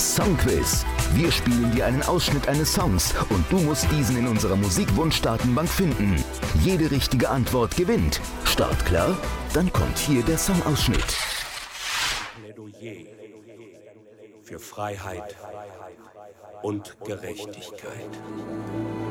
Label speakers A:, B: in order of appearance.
A: Das Songquiz. Wir spielen dir einen Ausschnitt eines Songs und du musst diesen in unserer Musikwunschdatenbank finden. Jede richtige Antwort gewinnt. Start klar? Dann kommt hier der Songausschnitt.
B: Plädoyer für Freiheit und Gerechtigkeit.